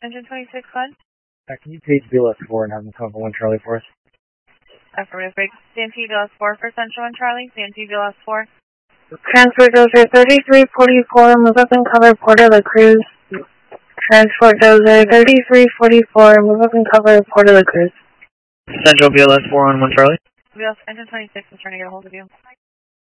Engine 26, go ahead. Can you page BLS 4 and have them come for 1 Charlie for us? Affirmative, break. CNT BLS 4 for Central 1 Charlie. CNT BLS 4. Transport Dozer 3344, move up and cover Port of la Cruz. Transport Dozer 3344, move up and cover Port of la Cruz. Central BLS 4 on 1 Charlie. BLS Engine 26 is trying to get a hold of you.